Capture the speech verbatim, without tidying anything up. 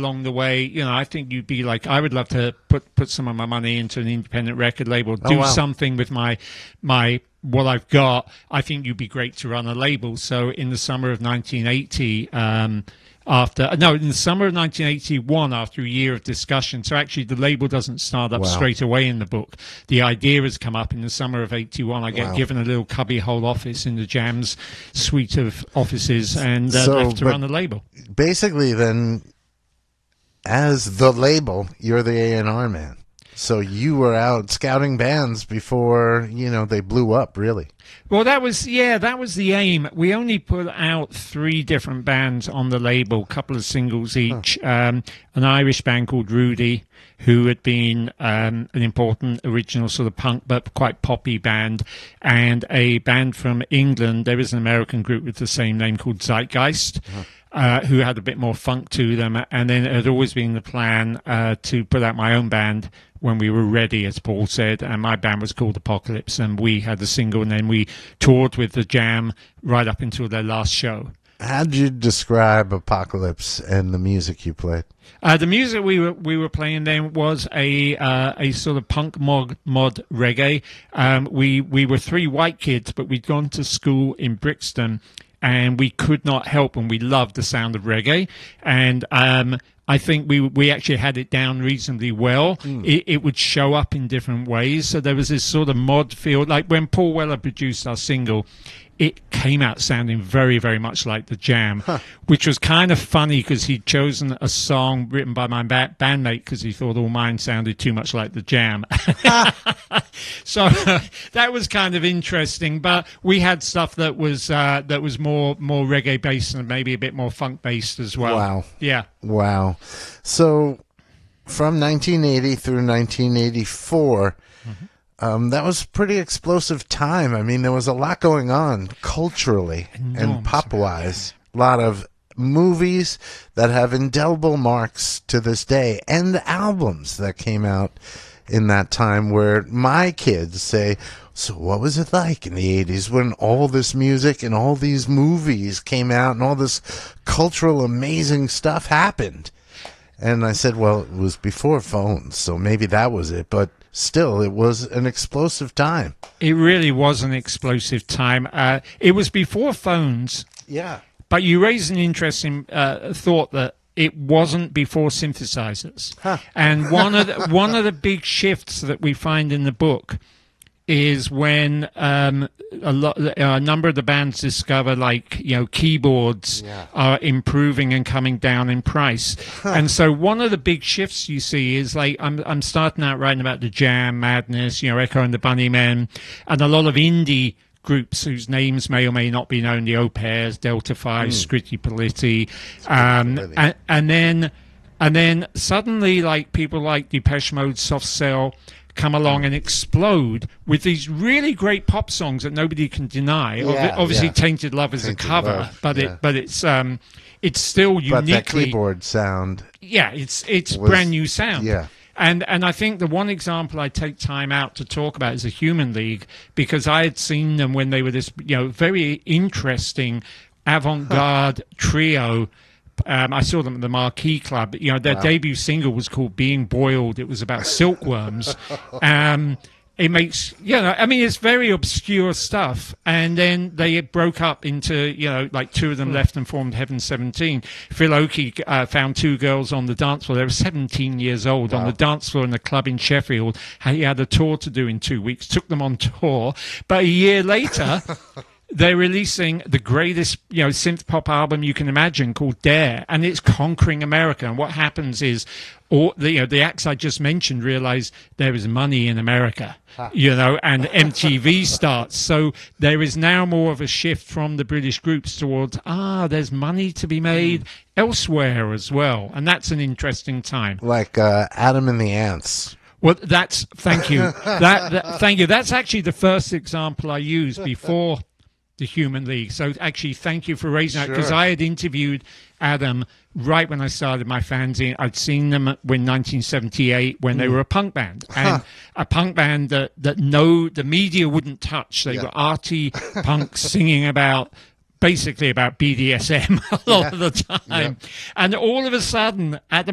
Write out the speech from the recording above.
along the way, you know, I think you'd be like, I would love to put put some of my money into an independent record label, do oh, wow. something with my my what I've got. I think you'd be great to run a label. So in the summer of nineteen eighty, um, after no, in the summer of nineteen eighty-one, after a year of discussion, so actually the label doesn't start up Wow. straight away in the book. The idea has come up in the summer of eighty-one. I get Wow. given a little cubbyhole office in the Jams suite of offices and uh, So, left to but- run the label. Basically, then, as the label, you're the A and R man. So you were out scouting bands before, you know, they blew up, really. Well, that was, yeah, that was the aim. We only put out three different bands on the label, a couple of singles each. Huh. Um, an Irish band called Rudy, who had been um, an important original sort of punk but quite poppy band, and a band from England. There was an American group with the same name called Zeitgeist. Huh. Uh, who had a bit more funk to them, and then it had always been the plan uh, to put out my own band when we were ready, as Paul said, and my band was called Apocalypse, and we had a single, and then we toured with the Jam right up until their last show. How'd you describe Apocalypse and the music you played? Uh, the music we were we were playing then was a uh, a sort of punk mod mod reggae. Um, we we were three white kids, but we'd gone to school in Brixton, and we could not help, and we loved the sound of reggae. And um, I think we we actually had it down reasonably well. Mm. It, it would show up in different ways. So there was this sort of mod feel. Like when Paul Weller produced our single, it came out sounding very, very much like the Jam, huh. which was kind of funny because he'd chosen a song written by my ba- bandmate because he thought all mine sounded too much like the Jam. So uh, that was kind of interesting. But we had stuff that was uh, that was more more reggae based and maybe a bit more funk based as well. Wow. Yeah. Wow. So from nineteen eighty through nineteen eighty-four. Mm-hmm. Um, that was a pretty explosive time. I mean, there was a lot going on culturally Enormous. and pop-wise. A lot of movies that have indelible marks to this day, and albums that came out in that time where my kids say, so what was it like in the eighties when all this music and all these movies came out and all this cultural amazing stuff happened? And I said, well, it was before phones, so maybe that was it, but still, it was an explosive time. It really was an explosive time. Uh, it was before phones. Yeah. But you raised an interesting uh, thought that it wasn't before synthesizers. Huh. And one of the, one of the big shifts that we find in the book is when um, a, lot, a number of the bands discover, like, you know, keyboards yeah. are improving and coming down in price. Huh. And so one of the big shifts you see is, like, I'm I'm starting out writing about the Jam, Madness, you know, Echo and the Bunnymen, and a lot of indie groups whose names may or may not be known, the Au Pairs, Delta Five, mm. Scritti Politti, um, and, and then and then suddenly, like, people like Depeche Mode, Soft Cell come along and explode with these really great pop songs that nobody can deny. Yeah, Obviously, yeah. Tainted Love is Tainted a cover, Love, but yeah. it but it's um it's still uniquely. But that keyboard sound. Yeah, it's it's was, brand new sound. Yeah. And and I think the one example I take time out to talk about is the Human League, because I had seen them when they were this, you know, very interesting avant-garde trio. Um, I saw them at the Marquee Club. You know, their wow. debut single was called Being Boiled. It was about silkworms. um, it makes, you know, I mean, it's very obscure stuff. And then they broke up into, you know, like two of them left and formed Heaven seventeen. Phil Oakey uh, found two girls on the dance floor. They were seventeen years old wow. on the dance floor in a club in Sheffield. He had a tour to do in two weeks, took them on tour. But a year later... they're releasing the greatest, you know, synth pop album you can imagine, called Dare, and it's conquering America. And what happens is, all the, you know, the acts I just mentioned realize there is money in America, you know, and M T V starts. So there is now more of a shift from the British groups towards, ah, there's money to be made mm. elsewhere as well, and that's an interesting time. Like uh, Adam and the Ants. Well, that's thank you. that, that thank you. That's actually the first example I used before the Human League. So actually, thank you for raising that, because sure. I had interviewed Adam right when I started my fanzine. I'd seen them in nineteen seventy-eight when mm. they were a punk band, and huh. a punk band that, that no, the media wouldn't touch. They yeah. were arty punks singing about, basically about B D S M a lot yeah. of the time. Yeah. And all of a sudden, at the